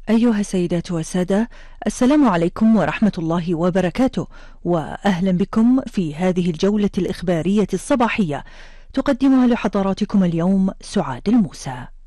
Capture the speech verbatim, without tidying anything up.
أيها السيدات والسادة، السلام عليكم ورحمة الله وبركاته، وأهلا بكم في هذه الجولة الإخبارية الصباحية تقدمها لحضراتكم اليوم سعاد الموسى.